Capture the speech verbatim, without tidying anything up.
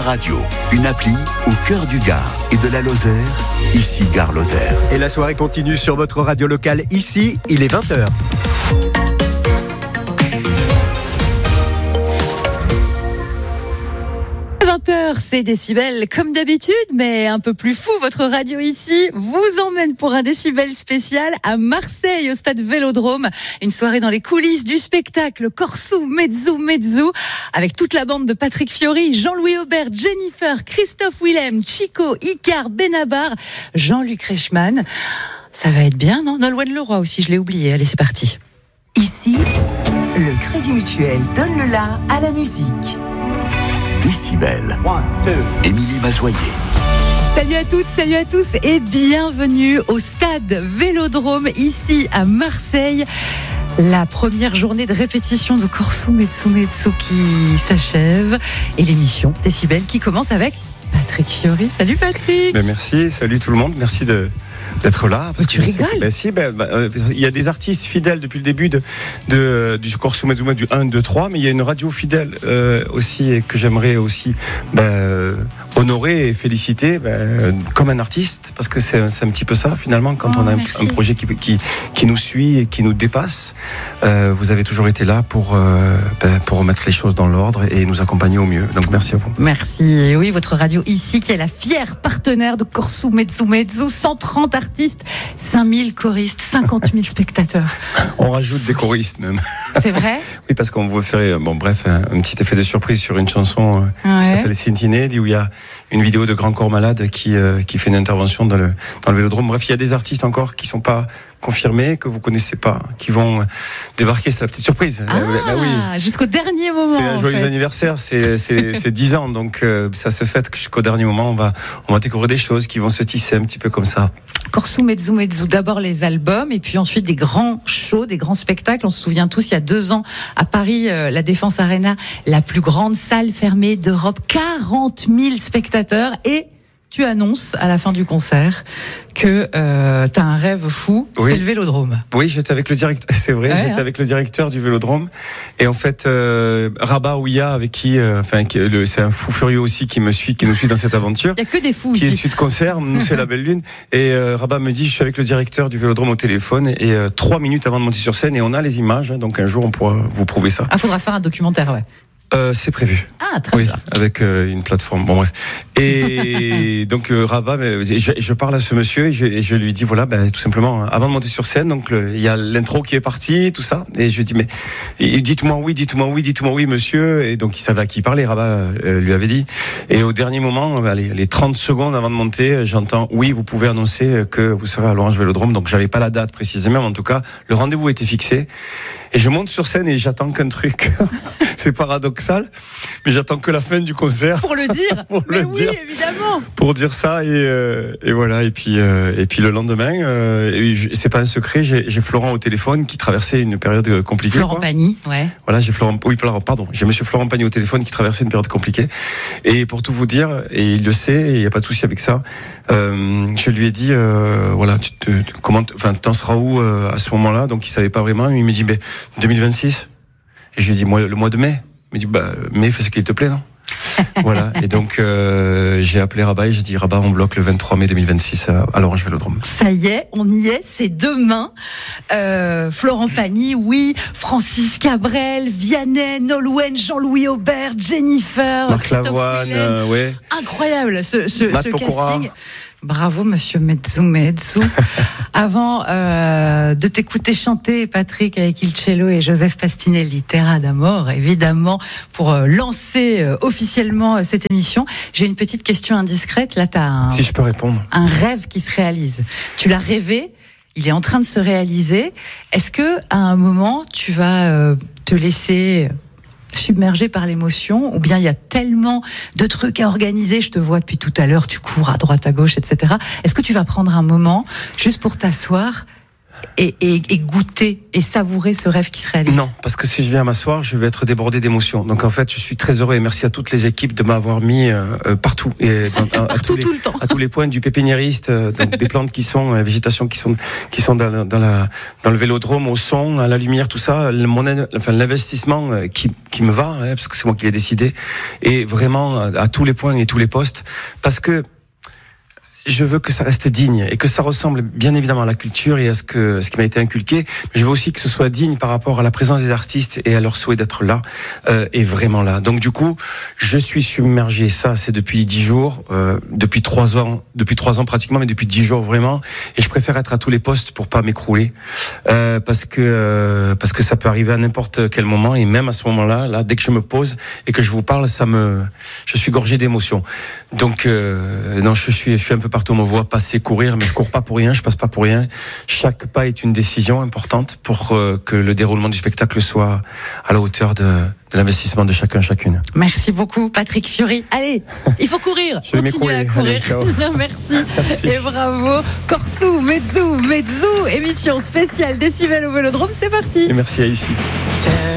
Radio, une appli au cœur du Gard et de la Lozère, ici Gare Lozère. Et la soirée continue sur votre radio locale. Ici, il est vingt heures. vingt heures, c'est Décibel comme d'habitude, mais un peu plus fou. Votre radio ici vous emmène pour un Décibel spécial à Marseille, au stade Vélodrome. Une soirée dans les coulisses du spectacle Corsou, Mezzo, Mezzo, avec toute la bande de Patrick Fiori, Jean-Louis Aubert, Jennifer, Christophe Willem, Chico, Icar, Benabar, Jean-Luc Reichmann. Ça va être bien, non? Nolwenn Leroy aussi, je l'ai oublié. Allez, c'est parti. Ici, le Crédit Mutuel donne le la à la musique. Décibel. Émilie Mazoyer. Salut à toutes, salut à tous et bienvenue au stade Vélodrome ici à Marseille. La première journée de répétition de Corsou, Mezzo, Mezzo qui s'achève et l'émission Décibel qui commence avec Patrick Fiori. Salut Patrick. Ben merci, salut tout le monde, merci de d'être là. Parce tu que rigoles. Ben si, ben, ben, il y a des artistes fidèles depuis le début de, de, du Corsou Mezzo du un, deux, trois, mais il y a une radio fidèle euh, aussi et que j'aimerais aussi ben, honorer et féliciter ben, comme un artiste, parce que c'est, c'est un petit peu ça finalement quand oh, on a un, un projet qui, qui, qui nous suit et qui nous dépasse. Euh, vous avez toujours été là pour, euh, ben, pour remettre les choses dans l'ordre et nous accompagner au mieux. Donc merci à vous. Merci. Et oui, votre radio ici qui est la fière partenaire de Corsou Mezzo Mezzo, cent trente artistes, cinq mille choristes, cinquante mille spectateurs. On rajoute des choristes même. C'est vrai? Oui, parce qu'on veut faire, bon bref, un, un petit effet de surprise sur une chanson euh, ouais. qui s'appelle Sentinelle, où il y a une vidéo de Grand Corps Malade qui, euh, qui fait une intervention dans le, dans le Vélodrome. Bref, il y a des artistes encore qui sont pas confirmés, que vous connaissez pas, qui vont débarquer, c'est la petite surprise. Ah, bah oui. Jusqu'au dernier moment. C'est un joyeux anniversaire, c'est, c'est, c'est dix ans, donc euh, ça se fête jusqu'au dernier moment, on va, on va découvrir des choses qui vont se tisser un petit peu comme ça. Corsou Mezzo Mezzo, d'abord les albums et puis ensuite des grands shows, des grands spectacles. On se souvient tous, il y a deux ans à Paris, euh, la Défense Arena, la plus grande salle fermée d'Europe, quarante mille spectateurs, et tu annonces à la fin du concert que euh, t'as un rêve fou, oui. C'est le Vélodrome. Oui, j'étais avec le directeur, c'est vrai, ouais, j'étais hein. avec le directeur du Vélodrome. Et en fait, euh, Rabat Ouya, avec qui, euh, enfin, qui, le, c'est un fou furieux aussi qui me suit, qui nous suit dans cette aventure. Il y a que des fous qui aussi. Qui est issu de concert, nous c'est la belle lune. Et euh, Rabat me dit, je suis avec le directeur du Vélodrome au téléphone, et euh, trois minutes avant de monter sur scène, et on a les images, hein, donc un jour on pourra vous prouver ça. Ah, faudra faire un documentaire, ouais. Euh, c'est prévu. Ah, très oui, bien. Avec euh, une plateforme. Bon, bref. Et donc, euh, Rabat, je, je parle à ce monsieur et je, et je lui dis, voilà, ben, tout simplement, avant de monter sur scène, donc, le, il y a l'intro qui est parti, tout ça. Et je lui dis, mais, et, dites-moi oui, dites-moi oui, dites-moi oui, monsieur. Et donc, il savait à qui parler, Rabat euh, lui avait dit. Et au dernier moment, allez, les trente secondes avant de monter, j'entends, oui, vous pouvez annoncer que vous serez à l'Orange Vélodrome. Donc, j'avais pas la date précisément, mais en tout cas, le rendez-vous était fixé. Et je monte sur scène et j'attends qu'un truc. C'est paradoxal, mais j'attends que la fin du concert. Pour le dire. Pour mais le oui, dire. Évidemment. Pour dire ça et, euh, et voilà. Et puis, euh, et puis le lendemain, euh, et je, c'est pas un secret, j'ai, j'ai Florent au téléphone qui traversait une période compliquée. Florent quoi. Pagny, ouais. Voilà, j'ai Florent, oui, pardon, j'ai Monsieur Florent Pagny au téléphone qui traversait une période compliquée. Et pour tout vous dire, et il le sait, il y a pas de souci avec ça. Euh, je lui ai dit, euh, voilà, tu te, tu, comment, enfin, t'en seras où euh, à ce moment-là? Donc il savait pas vraiment. Il me dit, mais deux mille vingt-six. Et je lui ai dit, moi, le mois de mai. Il me dit, bah, mai, fais ce qu'il te plaît, non? Voilà. Et donc, euh, j'ai appelé Rabat et j'ai dit, Rabat, on bloque le vingt-trois mai deux mille vingt-six à, à l'Orange Vélodrome. Ça y est, on y est, c'est demain. Euh, Florent Pagny, oui, Francis Cabrel, Vianney, Nolwenn, Jean-Louis Aubert, Jennifer, Marc Christophe Lavoine, Willem. euh, ouais. Incroyable, ce, ce, ce casting. Bravo, monsieur Mezzo Mezzo. Avant euh, de t'écouter chanter, Patrick, avec Il Cello et Joseph Pastinelli, Terra d'Amore, évidemment, pour euh, lancer euh, officiellement euh, cette émission, j'ai une petite question indiscrète. Là, t'as un, si je peux répondre. Un rêve qui se réalise. Tu l'as rêvé, il est en train de se réaliser. Est-ce que à un moment, tu vas euh, te laisser submergé par l'émotion, ou bien il y a tellement de trucs à organiser, je te vois depuis tout à l'heure, tu cours à droite, à gauche, et cetera. Est-ce que tu vas prendre un moment juste pour t'asseoir et, et, et goûter et savourer ce rêve qui se réalise? Non, parce que si je viens m'asseoir, je vais être débordé d'émotions. Donc en fait, je suis très heureux et merci à toutes les équipes de m'avoir mis euh, partout, et dans, à, partout à tous les, tout le temps, à tous les points, du pépiniériste, euh, donc des plantes qui sont, la végétation qui sont qui sont dans, dans la dans le vélodrome, au son, à la lumière, tout ça. Le, mon, enfin l'investissement qui qui me va, hein, parce que c'est moi qui l'ai décidé, et vraiment à, à tous les points et tous les postes, parce que je veux que ça reste digne et que ça ressemble bien évidemment à la culture et à ce que ce qui m'a été inculqué. Mais je veux aussi que ce soit digne par rapport à la présence des artistes et à leur souhait d'être là euh, et vraiment là. Donc du coup, je suis submergé. Ça, c'est depuis dix jours, euh, depuis trois ans, depuis trois ans pratiquement, mais depuis dix jours vraiment. Et je préfère être à tous les postes pour pas m'écrouler, euh, parce que euh, parce que ça peut arriver à n'importe quel moment et même à ce moment-là, là, dès que je me pose et que je vous parle, ça me, je suis gorgé d'émotions. Donc euh, non, je suis, je suis un peu partout, on me voit passer, courir, mais je cours pas pour rien, je passe pas pour rien. Chaque pas est une décision importante pour euh, que le déroulement du spectacle soit à la hauteur de, de l'investissement de chacun, chacune. Merci beaucoup, Patrick Fiori. Allez, il faut courir. Je vais Continuez à courir. Allez, Merci. Merci. Et bravo. Corso, Mezzo, Mezzo, émission spéciale Décibel au Vélodrome, c'est parti. Et merci à ici.